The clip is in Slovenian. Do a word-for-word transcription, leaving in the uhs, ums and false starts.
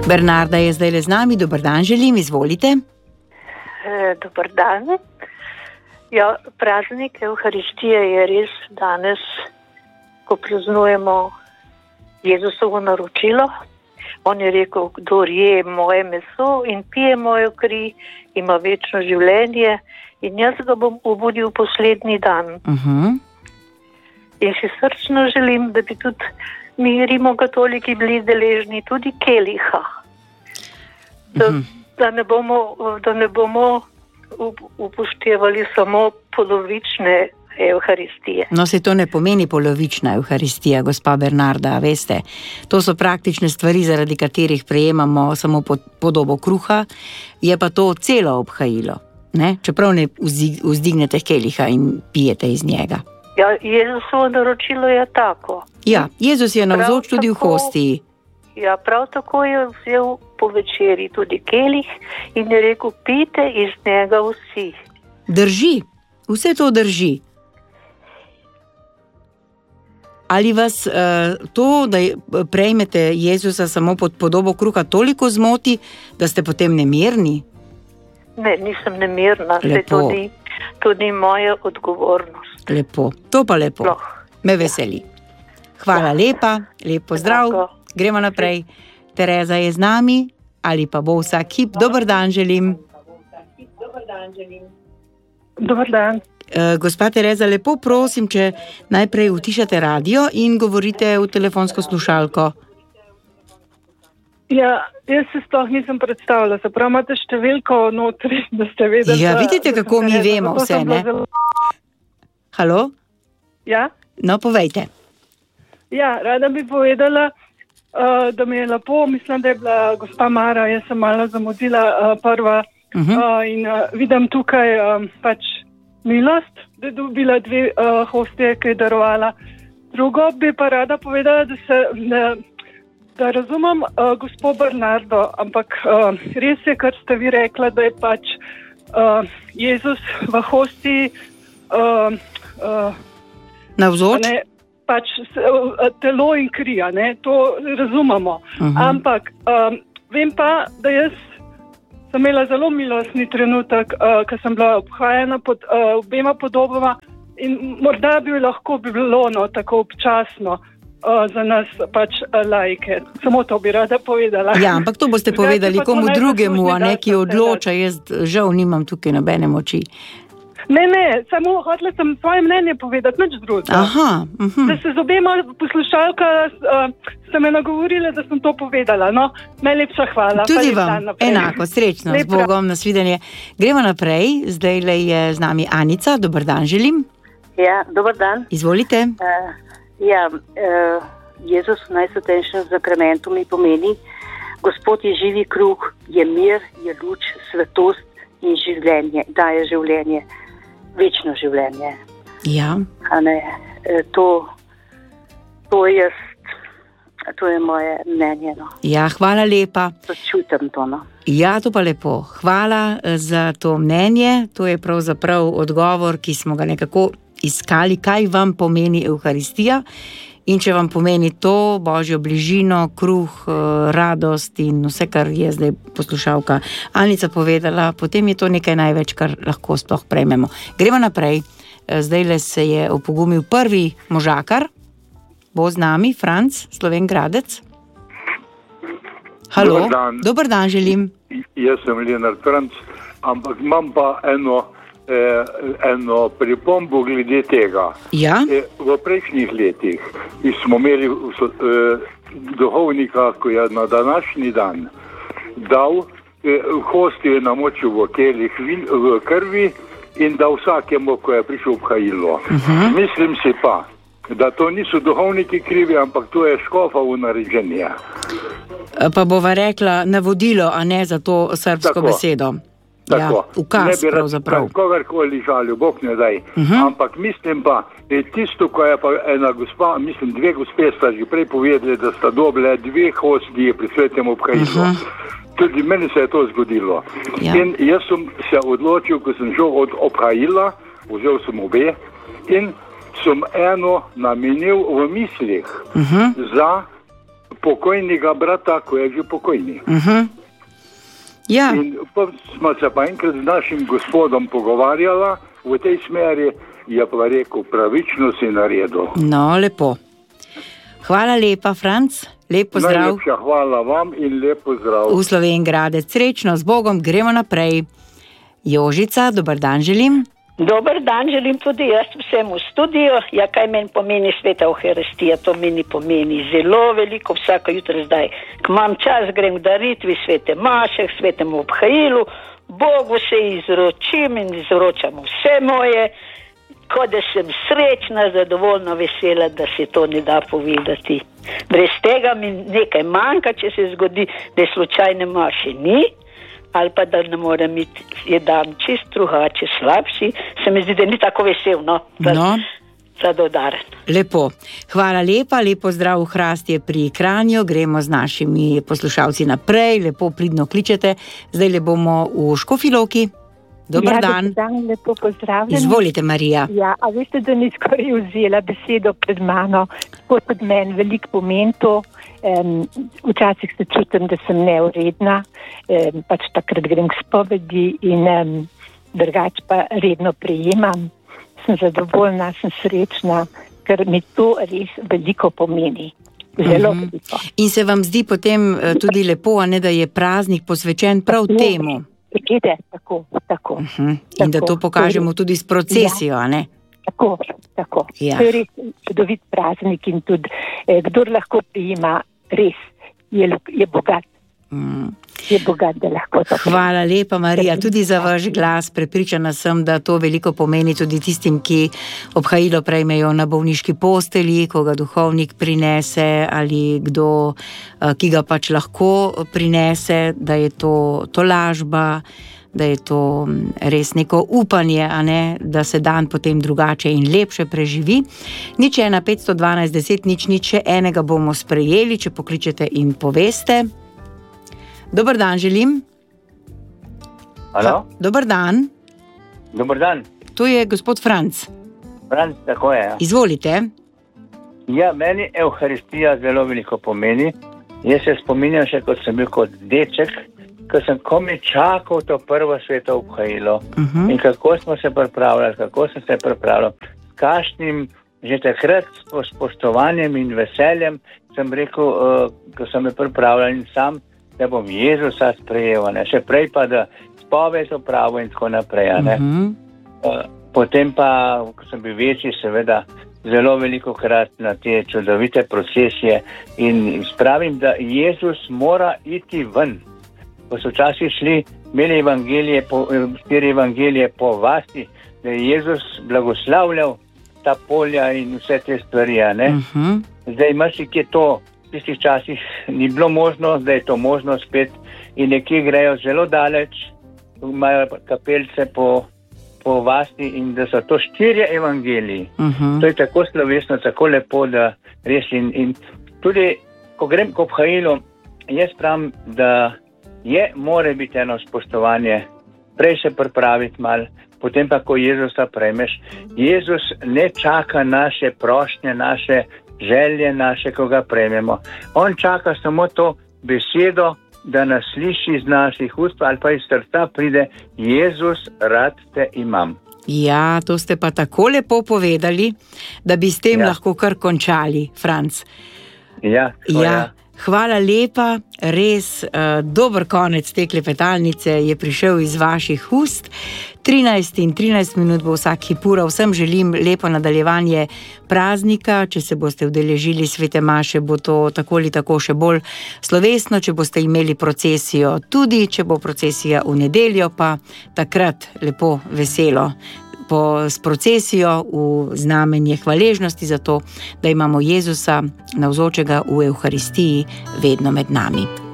Bernarda je zdaj z nami, dober dan želim, izvolite. E, dober dan. Ja, praznik Evharistije je res danes, ko praznujemo Jezusovo naročilo. On je rekel, kdor je moje meso in pije mojo kri, ima večno življenje in jaz ga bom obudil poslednji dan. Uh-huh. In si srčno želim, da bi tudi mi rimokatoliki bili deležni tudi keliha. Da, uh-huh. da ne bomo, da ne bomo upoštevali samo polovične Evharistije. No, se to ne pomeni polovična Evharistija, gospa Bernarda, veste. To so praktične stvari, zaradi katerih prejemamo samo podobo kruha, je pa to celo obhajilo, ne? Čeprav ne vzdignete keliha in pijete iz njega. Ja, Jezusovo naročilo je tako. Ja, Jezus je navzoč tudi v hostiji. Ja, prav tako je vzel po večeri tudi kelih in je rekel, pijte iz njega vsi. Drži, vse to drži. Ali vas uh, to, da prejmete Jezusa samo pod podobo kruha, toliko zmoti, da ste potem nemirni? Ne, nisem nemirna, se to ni, to ni moja odgovornost. Lepo, to pa lepo, Loh. Me veseli. Hvala ja. lepa, lep pozdrav, Tako. Gremo naprej. Tereza je z nami, ali pa bo vsak hip. Dober dan želim. Dober dan. Uh, gospa Tereza, lepo prosim, če najprej utišate radio in govorite v telefonsko slušalko. Ja, jaz se sploh nisem predstavila, se pravi, imate številko notri, da ste vedeli. Ja, vidite, da, kako da mi vemo vse, ne? Zelo... Halo? Ja? No, povejte. Ja, rada bi povedala, uh, da mi je lepo, mislim, da je bila gospa Mara, jaz sem malo zamudila uh, prva uh-huh. uh, in uh, vidim tukaj um, pač milost, da je dobila dve uh, hostije, ki je darovala. Drugo bi pa rada povedala, da se da, da razumem uh, gospod Bernardo, ampak uh, res je, kar ste vi rekla, da je pač uh, Jezus v hostiji uh, uh, navzoč? Ne, pač uh, telo in kri, ne, to razumemo. Uh-huh. Ampak um, vem pa, da jaz sem imela zelo milostni trenutek, uh, ko sem bila obhajena pod uh, obema podobama in morda bi lahko bi bilo no, tako občasno uh, za nas pač uh, laike. Samo to bi rada povedala. Ja, ampak to boste povedali komu drugemu, a ne, ki odloča. Jaz žal nimam tukaj nobene moči. Ne, ne, samo hotela sem svoje mnenje povedati, nič drugega. Aha. Uh-huh. Da se z obema poslušalka uh, ste me nagovorili, da sem to povedala. No, najlepša hvala. Tudi vam, enako, srečno, Lep z Bogom, nasvidenje. Gremo naprej, zdaj je z nami Anica, dober dan želim. Ja, dober dan. Izvolite. Uh, ja, uh, Jezus v najsvetejšem zakramentu mi pomeni, Gospod je živi kruh, je mir, je luč, svetost in življenje, daje življenje. Večno življenje. Ja. A ne, to, to, je, to je moje mnenje. No. Ja, hvala lepa. To čutim to, no. Ja, to pa lepo. Hvala za to mnenje. To je pravzaprav odgovor, ki smo ga nekako iskali, kaj vam pomeni Evharistija. In če vam pomeni to, Božjo bližino, kruh, radost in vse, kar je zdaj poslušalka Anica povedala, potem je to nekaj največ, kar lahko sploh prejmemo. Gremo naprej. Zdajle se je opogumil prvi možakar. Bo z nami Franc, Sloven Gradec. Halo, dober dan, dober dan želim. Jaz sem Lenart Franc, ampak imam pa eno Eh, eno pripombo glede tega. Ja? Eh, v prejšnjih letih smo imeli eh, duhovnika, ko je na današnji dan dal eh, hostije namočil v kelih v krvi in dal vsakemu, ko je prišel obhajilo. Uh-huh. Mislim si pa, da to niso duhovniki krivi, ampak to je škofovo nareženje. Pa bova rekla navodilo, a ne za to srbsko Tako. besedo. Ja, ukaz pravzaprav. Kogarkoli žalil, Bog ne daj. Uh-huh. Ampak mislim pa, tisto, ko je pa ena gospa, mislim, dve gospe sta že prej povedali, da sta dobile dve hostije pri svetem obhajilu. Uh-huh. Tudi meni se je to zgodilo. Ja. In jaz sem se odločil, ko sem šel od obhajila, vzel sem obe in sem eno namenil v mislih uh-huh. za pokojnega brata, ko je že pokojni. Uh-huh. Ja. In pa smo se pa enkrat z našim gospodom pogovarjala v tej smeri, je pa rekel, pravično si naredil. No, lepo. Hvala lepa, Franc. Lep pozdrav. Najlepša hvala vam in lep pozdrav. V Slovenj Gradec. Srečno, z Bogom, gremo naprej. Jožica, dober dan želim. Dober dan želim tudi jaz vsem v studiu. Ja, kaj meni pomeni sveta Euharistija? To meni pomeni zelo veliko vsako jutro zdaj. Ko imam čas, grem k daritvi svete maše, k svetemu obhajilu, Bogu se izročim in izročam vse moje, kot da sem srečna, zadovoljna, vesela, da se to ne da povedati. Brez tega mi nekaj manjka, če se zgodi, da je slučajne maše ni, ali pa da ne morem iti, je dan čist drugače, slabši, se mi zdi, da ni tako vesel, no, no. Za dodaren. Lepo, hvala lepa, lepo zdrav v Hrastje pri Kranju, gremo z našimi poslušalci naprej, lepo pridno kličete, zdaj le bomo v Škofji Loki. Dobar ja, dan. dan, lepo pozdravljeni. Izvolite, Marija. Ja, a veste, da ni skoraj vzela besedo pred mano, kot od meni velik pomen to. Um, včasih se čutim, da sem neuredna, um, pač takrat grem k spovedi in um, drugače pa redno prejemam. Sem zadovoljna, sem srečna, ker mi to res veliko pomeni. Zelo uh-huh. veliko. In se vam zdi potem tudi lepo, a ne, da je praznik posvečen prav tako, temu? Ide, tako, tako. Uh-huh. In tako, da to pokažemo tudi s procesijo, ja. a ne? Tako, tako. Ja. To je res čudovit praznik in tudi, eh, kdor lahko prijema, res je, je bogat. Mm. Je bogat, da lahko to. Hvala lepa, Marija, tudi za vaš glas. Prepričana sem, da to veliko pomeni tudi tistim, ki obhajilo prejmejo na bolniški postelji, ko ga duhovnik prinese ali kdo, ki ga pač lahko prinese, da je to tolažba, da je to res neko upanje, a ne, da se dan potem drugače in lepše preživi. Nič ena petsto dvanajst deset nič nič še enega bomo sprejeli, če pokličete in poveste. Dobar dan želim. Halo? Dobar dan. Dobar dan. To je gospod Franc. Franc, tako je. Ja. Izvolite. Ja, meni Euharistija zelo veliko pomeni. Jaz se spominjam še, kot sem bil kot deček, ko sem komi čakal to prvo sveto obhajilo. Uh-huh. In kako smo se pripravljali, kako sem se pripravljal, s kakšnim že takrat spoštovanjem in veseljem sem rekel, uh, ko sem me pripravljal in sam, da bom Jezusa sprejel, ne? Še prej pa, da spoved opravil in tako naprej. Ne? Uh-huh. Potem pa, ko sem bil večji, seveda, zelo veliko krat na te čudovite procesije in spravim, da Jezus mora iti ven. Ko so včasih šli, imeli evangelije po, štiri evangelije po vasi, da je Jezus blagoslavljal ta polja in vse te stvari. Ne? Uh-huh. Zdaj imaš, ki je to v tistih časih ni bilo možno, da je to možno spet in nekje grejo zelo daleč, imajo kapelce po, po vasi in da so to štirje evangeliji. Uh-huh. To je tako slovesno, tako lepo, da res in, in tudi, ko grem k obhajilu, jaz pravim, da je, more biti eno spoštovanje, prej se pripraviti mal, potem pa, ko Jezusa prejmeš, Jezus ne čaka naše prošnje, naše želje naše, ko ga prejmemo. On čaka samo to besedo, da nas sliši iz naših ust ali pa iz srca pride Jezus, rad te imam. Ja, to ste pa tako lepo povedali, da bi s tem ja. lahko kar končali, Franc. Ja, to ja. ja. Hvala lepa, res uh, dober konec te klepetalnice je prišel iz vaših ust. trinajst in trinajst minut bo vsak hip ura. Vsem želim lepo nadaljevanje praznika. Če se boste udeležili svete maše, bo to tako ali tako še bolj slovesno. Če boste imeli procesijo tudi, če bo procesija v nedeljo, pa takrat lepo veselo. Po, s procesijo v znamenje hvaležnosti za to, da imamo Jezusa navzočega v Euharistiji vedno med nami.